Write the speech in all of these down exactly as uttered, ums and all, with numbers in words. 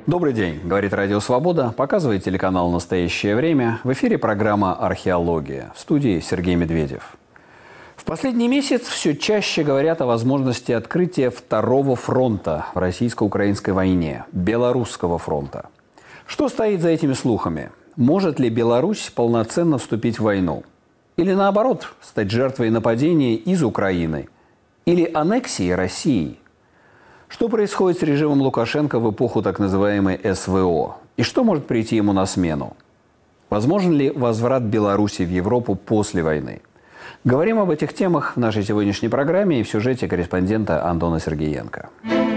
Добрый день, говорит Радио Свобода, показывает телеканал «Настоящее время». В эфире программа «Археология». В студии Сергей Медведев. В последний месяц все чаще говорят о возможности открытия второго фронта в российско-украинской войне – Белорусского фронта. Что стоит за этими слухами? Может ли Беларусь полноценно вступить в войну? Или наоборот, стать жертвой нападения из Украины? Или аннексии России? Что происходит с режимом Лукашенко в эпоху так называемой эс вэ о? И что может прийти ему на смену? Возможен ли возврат Беларуси в Европу после войны? Говорим об этих темах в нашей сегодняшней программе и в сюжете корреспондента Антона Сергеенко.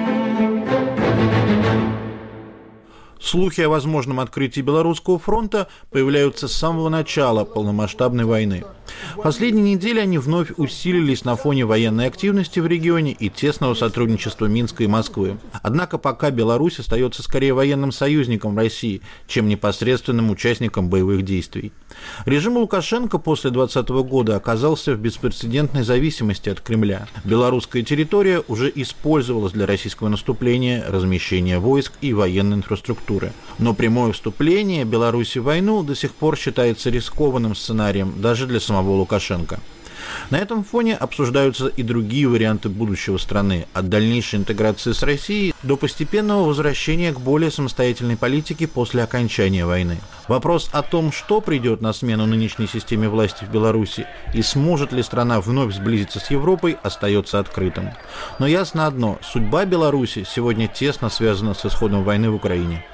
Слухи о возможном открытии Белорусского фронта появляются с самого начала полномасштабной войны. В последние недели они вновь усилились на фоне военной активности в регионе и тесного сотрудничества Минска и Москвы. Однако пока Беларусь остается скорее военным союзником России, чем непосредственным участником боевых действий. Режим Лукашенко после двадцатого года оказался в беспрецедентной зависимости от Кремля. Белорусская территория уже использовалась для российского наступления, размещения войск и военной инфраструктуры. Но прямое вступление Беларуси в войну до сих пор считается рискованным сценарием даже для самого Лукашенко. На этом фоне обсуждаются и другие варианты будущего страны, от дальнейшей интеграции с Россией до постепенного возвращения к более самостоятельной политике после окончания войны. Вопрос о том, что придет на смену нынешней системе власти в Беларуси и сможет ли страна вновь сблизиться с Европой, остается открытым. Но ясно одно – судьба Беларуси сегодня тесно связана с исходом войны в Украине.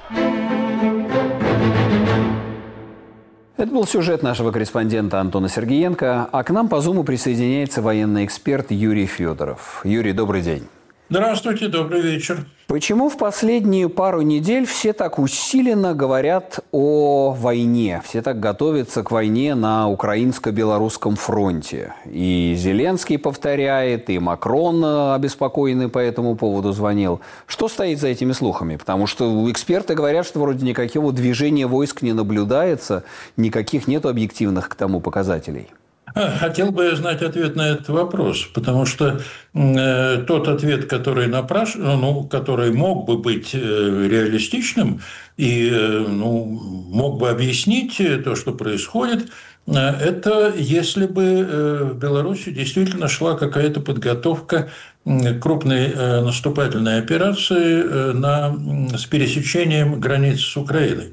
Это был сюжет нашего корреспондента Антона Сергеенко, а к нам по Зуму присоединяется военный эксперт Юрий Федоров. Юрий, добрый день. Здравствуйте, добрый вечер. Почему в последние пару недель все так усиленно говорят о войне? Все так готовятся к войне на украинско-белорусском фронте. И Зеленский повторяет, и Макрон обеспокоенный по этому поводу звонил. Что стоит за этими слухами? Потому что эксперты говорят, что вроде никакого движения войск не наблюдается, никаких нет объективных к тому показателей. Хотел бы я знать ответ на этот вопрос, потому что э, тот ответ, который напраш... ну, который мог бы быть реалистичным и э, ну, мог бы объяснить то, что происходит, э, это если бы э, в Беларуси действительно шла какая-то подготовка крупной э, наступательной операции э, на... с пересечением границ с Украиной.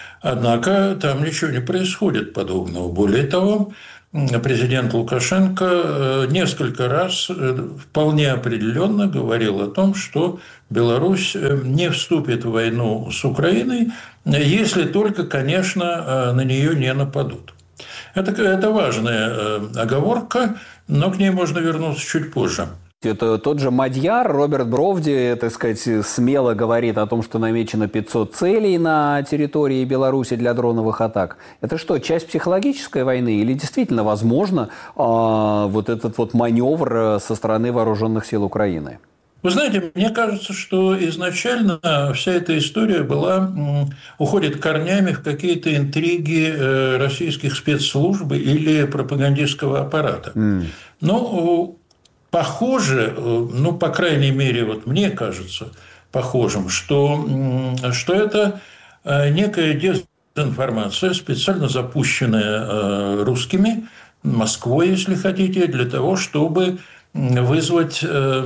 Однако там ничего не происходит подобного. Более того, президент Лукашенко несколько раз вполне определенно говорил о том, что Беларусь не вступит в войну с Украиной, если только, конечно, на нее не нападут. Это, это важная оговорка, но к ней можно вернуться чуть позже. Это тот же Мадьяр, Роберт Бровди, так сказать, смело говорит о том, что намечено пятьсот целей на территории Беларуси для дроновых атак. Это что, часть психологической войны или действительно возможно э, вот этот вот маневр со стороны вооруженных сил Украины? Вы знаете, мне кажется, что изначально вся эта история была, уходит корнями в какие-то интриги российских спецслужб или пропагандистского аппарата. Mm. Но похоже, ну, по крайней мере, вот мне кажется похожим, что, что это некая дезинформация, специально запущенная русскими, Москвой, если хотите, для того, чтобы вызвать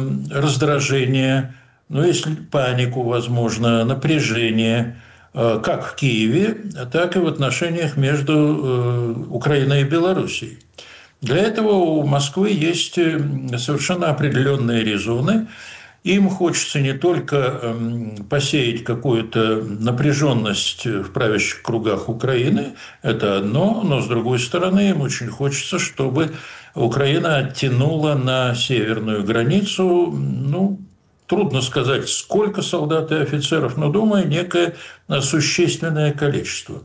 раздражение, ну, если панику, возможно, напряжение, как в Киеве, так и в отношениях между Украиной и Белоруссией. Для этого у Москвы есть совершенно определенные резоны. Им хочется не только посеять какую-то напряженность в правящих кругах Украины, это одно, но с другой стороны им очень хочется, чтобы Украина оттянула на северную границу, ну, трудно сказать, сколько солдат и офицеров, но, думаю, некое существенное количество.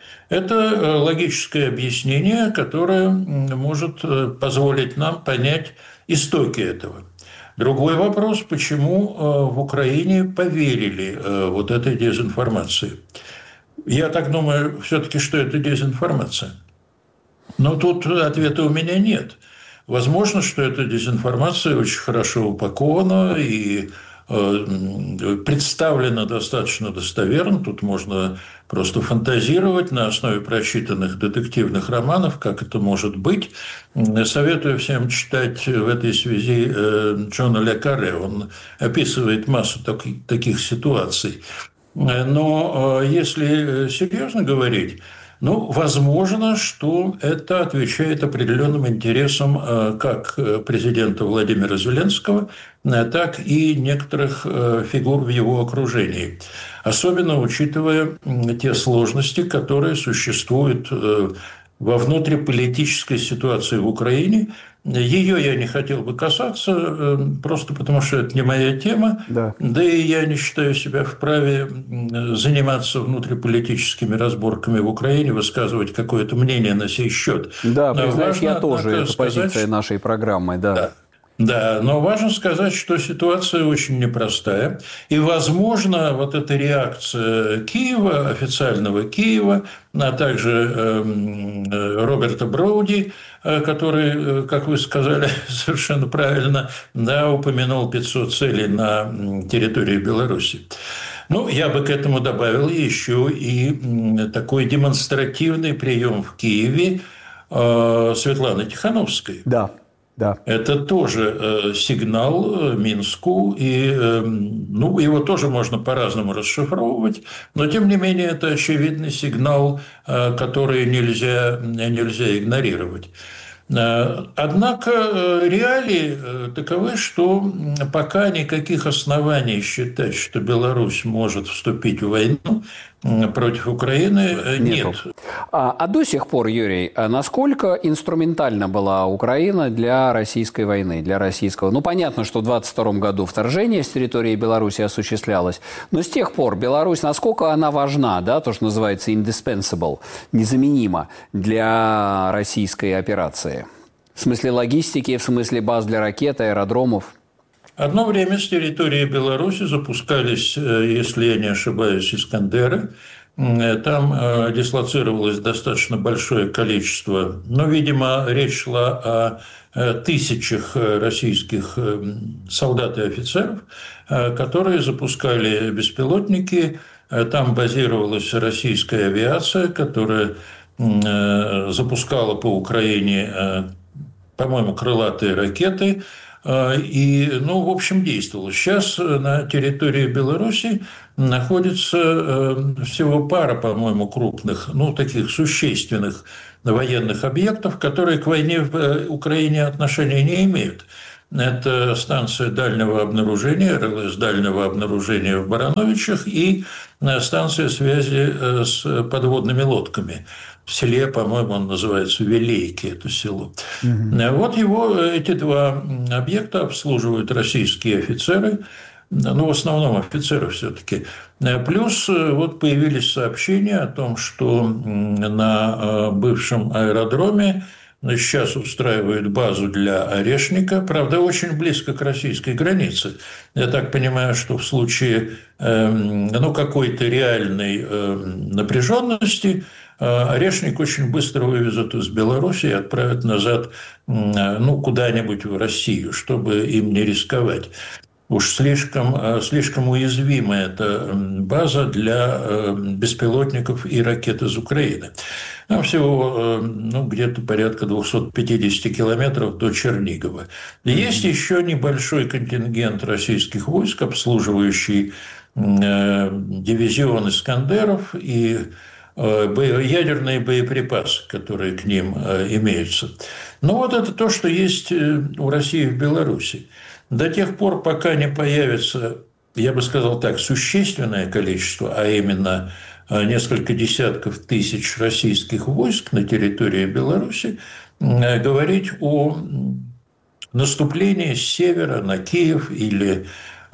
Это логическое объяснение, которое может позволить нам понять истоки этого. Другой вопрос, почему в Украине поверили вот этой дезинформации. Я так думаю, все-таки, что это дезинформация. Но тут ответа у меня нет. Возможно, что эта дезинформация очень хорошо упакована и представлено достаточно достоверно. Тут можно просто фантазировать на основе прочитанных детективных романов, как это может быть. Советую всем читать в этой связи Джона Ле Карре. Он описывает массу таких ситуаций. Но если серьезно говорить, ну, возможно, что это отвечает определенным интересам как президента Владимира Зеленского, так и некоторых фигур в его окружении. Особенно учитывая те сложности, которые существуют во внутриполитической ситуации в Украине. Ее я не хотел бы касаться, просто потому что это не моя тема. Да, да и я не считаю себя вправе заниматься внутриполитическими разборками в Украине, высказывать какое-то мнение на сей счет. Да, признаешь, я тоже, это позиция нашей программы, да. да. Да, но важно сказать, что ситуация очень непростая. И, возможно, вот эта реакция Киева, официального Киева, а также э, Роберта Броуди, который, как вы сказали совершенно правильно, да, упомянул пятьсот целей на территории Беларуси. Ну, я бы к этому добавил еще и такой демонстративный прием в Киеве э, Светланы Тихановской. Да. Да. Это тоже э, сигнал Минску, и э, ну, его тоже можно по-разному расшифровывать, но тем не менее это очевидный сигнал, э, который нельзя, нельзя игнорировать. Однако реалии таковы, что пока никаких оснований считать, что Беларусь может вступить в войну против Украины, нет. Нету. А, а до сих пор, Юрий, насколько инструментальна была Украина для российской войны, для российского? Ну, понятно, что в двадцать втором году вторжение с территории Беларуси осуществлялось, но с тех пор Беларусь, насколько она важна, да, то, что называется indispensable, незаменима для российской операции? В смысле логистики, в смысле баз для ракет, аэродромов? Одно время с территории Беларуси запускались, если я не ошибаюсь, «Искандеры». Там дислоцировалось достаточно большое количество, но, видимо, речь шла о тысячах российских солдат и офицеров, которые запускали беспилотники. Там базировалась российская авиация, которая запускала по Украине, по-моему, крылатые ракеты. И, ну, в общем, действовало. Сейчас на территории Беларуси находится всего пара, по-моему, крупных, ну, таких существенных военных объектов, которые к войне в Украине отношения не имеют. Это станция дальнего обнаружения, РЛС дальнего обнаружения в Барановичах и станция связи с подводными лодками. В селе, по-моему, он называется Вилейки, это село. Угу. Вот его, эти два объекта обслуживают российские офицеры, ну, в основном офицеры все-таки. Плюс вот появились сообщения о том, что на бывшем аэродроме сейчас устраивают базу для Орешника, правда, очень близко к российской границе. Я так понимаю, что в случае ну, какой-то реальной напряженности Орешник очень быстро вывезут из Беларуси и отправят назад, ну, куда-нибудь в Россию, чтобы им не рисковать. Уж слишком, слишком уязвима эта база для беспилотников и ракет из Украины. Там всего ну, где-то порядка двухсот пятидесяти километров до Чернигова. Есть еще небольшой контингент российских войск, обслуживающий дивизион «Искандеров» и ядерные боеприпасы, которые к ним имеются. Но вот это то, что есть у России в Беларуси. До тех пор, пока не появится, я бы сказал так, существенное количество, а именно несколько десятков тысяч российских войск на территории Беларуси, говорить о наступлении с севера на Киев или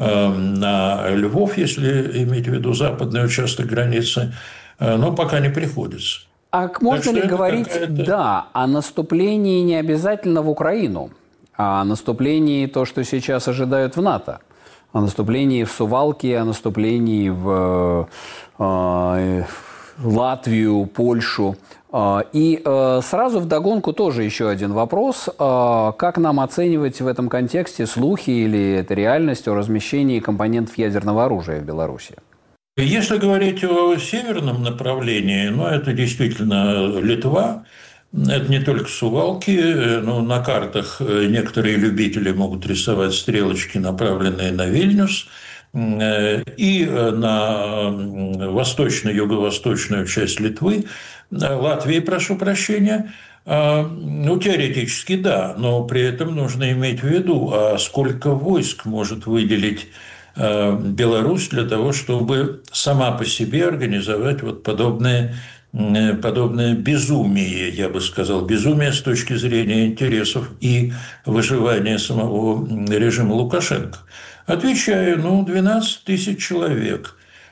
на Львов, если иметь в виду западный участок границы, но пока не приходится. А можно ли говорить, да, о наступлении не обязательно в Украину, а о наступлении то, что сейчас ожидают в НАТО? О наступлении в Сувалке, о наступлении в, э, Латвию, Польшу. И сразу вдогонку тоже еще один вопрос. Как нам оценивать в этом контексте слухи или это реальность о размещении компонентов ядерного оружия в Беларуси? Если говорить о северном направлении, ну, это действительно Литва. Это не только Сувалки, но на картах некоторые любители могут рисовать стрелочки, направленные на Вильнюс, и на восточную, юго-восточную часть Литвы, Латвии, прошу прощения. Ну, теоретически да, но при этом нужно иметь в виду, а сколько войск может выделить Беларусь для того, чтобы сама по себе организовать вот подобные подобное безумие, я бы сказал, безумие с точки зрения интересов и выживания самого режима Лукашенко. Отвечаю, ну, двенадцать тысяч человек.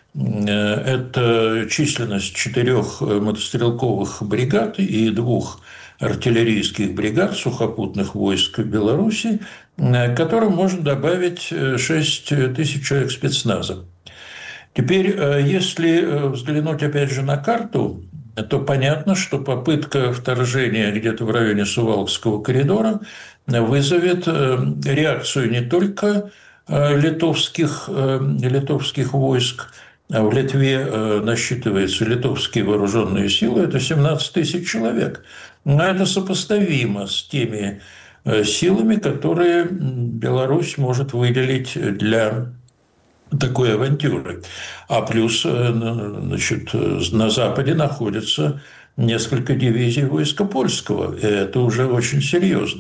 Это численность четырех мотострелковых бригад и двух артиллерийских бригад сухопутных войск Беларуси, к которым можно добавить шесть тысяч человек спецназа. Теперь, если взглянуть опять же на карту, то понятно, что попытка вторжения где-то в районе Сувалкского коридора вызовет реакцию не только литовских, литовских войск. В Литве насчитываются литовские вооруженные силы, это семнадцать тысяч человек. Но это сопоставимо с теми силами, которые Беларусь может выделить для такой авантюры. А плюс, значит, на Западе находится несколько дивизий войска польского, и это уже очень серьезно.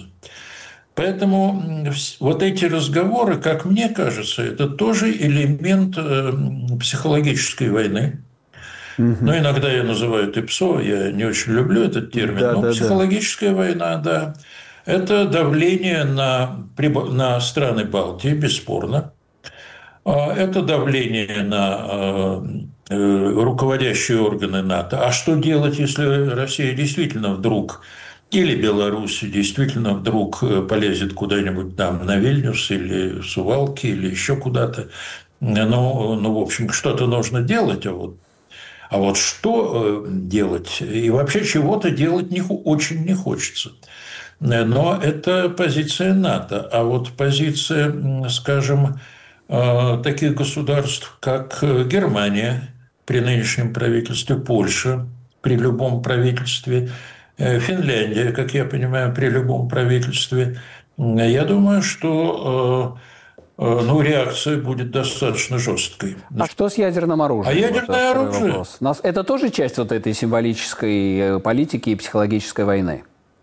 Поэтому вот эти разговоры, как мне кажется, это тоже элемент психологической войны. Угу. Но иногда я называю ТИПСО, я не очень люблю этот термин, да, но да, психологическая да. война, да, это давление на, на страны Балтии, бесспорно. Это давление на руководящие органы НАТО. А что делать, если Россия действительно вдруг, или Беларусь действительно вдруг полезет куда-нибудь там на Вильнюс или в Сувалки или еще куда-то? Ну, ну, в общем, что-то нужно делать. А вот, а вот что делать? И вообще чего-то делать не, очень не хочется. Но это позиция НАТО. А вот позиция, скажем, таких государств, как Германия при нынешнем правительстве, Польша при любом правительстве, Финляндия, как я понимаю, при любом правительстве, я думаю, что ну, реакция будет достаточно жесткой. А что с ядерным оружием? А ядерное вот оружие? Вопрос. Нас, это тоже часть вот этой символической политики и психологической войны?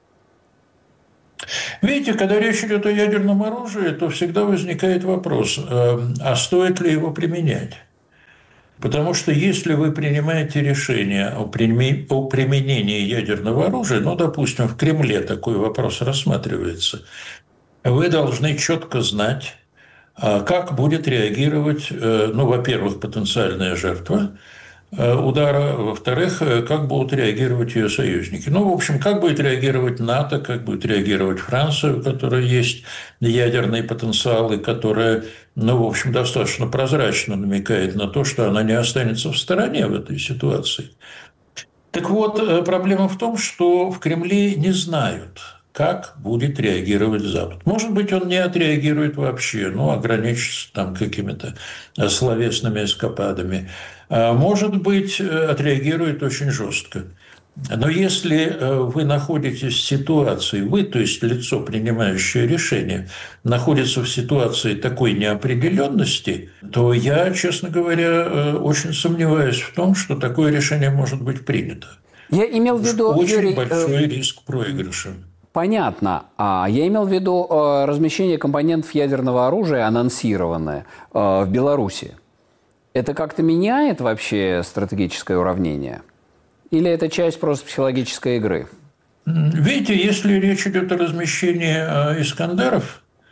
Видите, когда речь идет о ядерном оружии, то всегда возникает вопрос, а стоит ли его применять? Потому что если вы принимаете решение о применении ядерного оружия, ну, допустим, в Кремле такой вопрос рассматривается, вы должны четко знать, как будет реагировать, ну, во-первых, потенциальная жертва удара, во-вторых, как будут реагировать ее союзники. Ну, в общем, как будет реагировать НАТО, как будет реагировать Франция, у которой есть ядерный потенциал, и которая, ну, в общем, достаточно прозрачно намекает на то, что она не останется в стороне в этой ситуации. Так вот, проблема в том, что в Кремле не знают, как будет реагировать Запад. Может быть, он не отреагирует вообще, ну, ограничится там какими-то словесными эскападами. Может быть, отреагирует очень жестко. Но если вы находитесь в ситуации, вы, то есть лицо, принимающее решение, находится в ситуации такой неопределенности, то я, честно говоря, очень сомневаюсь в том, что такое решение может быть принято. Я имел в виду, очень Юрий, большой риск проигрыша. Понятно. А я имел в виду размещение компонентов ядерного оружия, анонсированное в Беларуси. Это как-то меняет вообще стратегическое уравнение? Или это часть просто психологической игры? Видите, если речь идет о размещении «Искандеров»,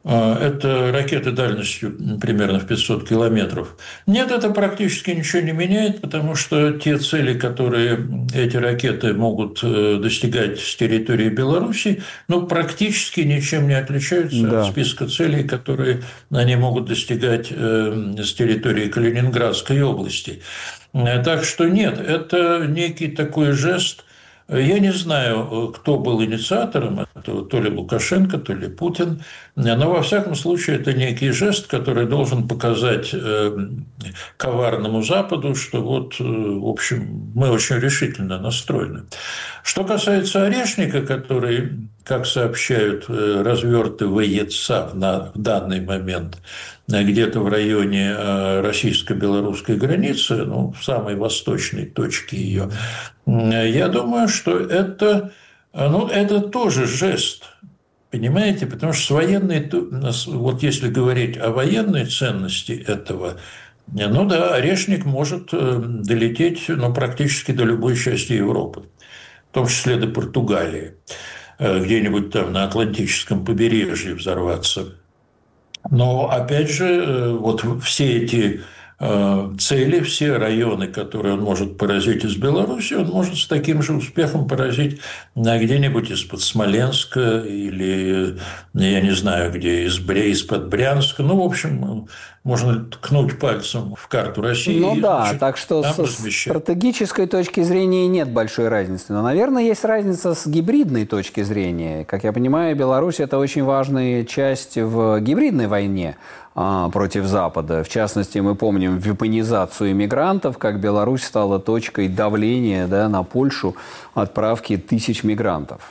Это ракеты дальностью примерно в пятьсот километров. Нет, это практически ничего не меняет, потому что те цели, которые эти ракеты могут достигать с территории Беларуси, ну, практически ничем не отличаются да. от списка целей, которые они могут достигать с территории Калининградской области. Так что нет, это некий такой жест. Я не знаю, кто был инициатором этого, то ли Лукашенко, то ли Путин, но во всяком случае это некий жест, который должен показать коварному Западу, что вот, в общем, мы очень решительно настроены. Что касается Орешника, который, как сообщают, развертывается на данный момент где-то в районе российско-белорусской границы, ну, в самой восточной точке ее, я думаю, что это, ну, это тоже жест, понимаете, потому что с военной, вот если говорить о военной ценности этого, ну да, Орешник может долететь, ну, практически до любой части Европы, в том числе до Португалии, где-нибудь там на Атлантическом побережье взорваться. Но, опять же, вот все эти цели, все районы, которые он может поразить из Беларуси, он может с таким же успехом поразить где-нибудь из-под Смоленска или, я не знаю, где, из Бре, из-под Брянска. Ну, в общем, можно ткнуть пальцем в карту России. Ну и, да, значит, так что с размещать. Стратегической точки зрения нет большой разницы. Но, наверное, есть разница с гибридной точки зрения. Как я понимаю, Беларусь – это очень важная часть в гибридной войне против Запада. В частности, мы помним вепонизацию иммигрантов, как Беларусь стала точкой давления, да, на Польшу отправки тысяч мигрантов.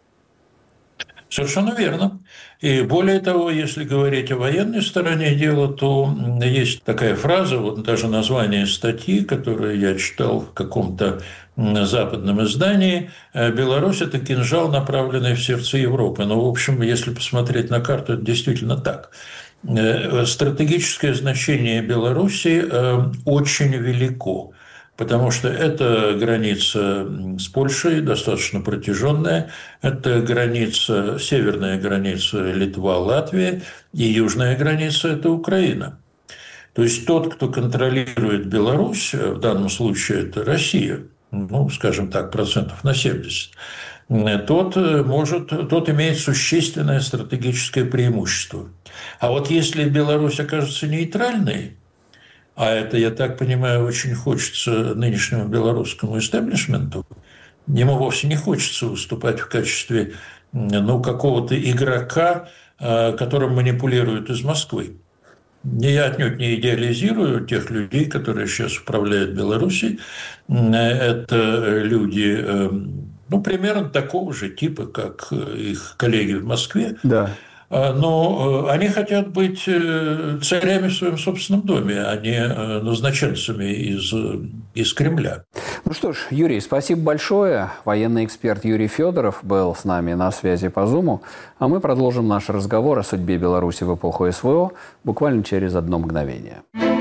Совершенно верно. И более того, если говорить о военной стороне дела, то есть такая фраза, вот даже название статьи, которую я читал в каком-то западном издании: «Беларусь – это кинжал, направленный в сердце Европы». Но, в общем, если посмотреть на карту, это действительно так. Стратегическое значение Беларуси очень велико, потому что это граница с Польшей, достаточно протяженная, это граница, северная граница Литва, Латвия, и южная граница – это Украина. То есть тот, кто контролирует Беларусь, в данном случае это Россия, ну, скажем так, процентов на семьдесят, тот, может, тот имеет существенное стратегическое преимущество. А вот если Беларусь окажется нейтральной, а это, я так понимаю, очень хочется нынешнему белорусскому истеблишменту, ему вовсе не хочется выступать в качестве, ну, какого-то игрока, которым манипулируют из Москвы. Я отнюдь не идеализирую тех людей, которые сейчас управляют Белоруссией. Это люди, ну, примерно такого же типа, как их коллеги в Москве. Да. Но они хотят быть царями в своем собственном доме, а не назначенцами из, из Кремля. Ну что ж, Юрий, спасибо большое. Военный эксперт Юрий Федоров был с нами на связи по Зуму. А мы продолжим наш разговор о судьбе Беларуси в эпоху СВО буквально через одно мгновение.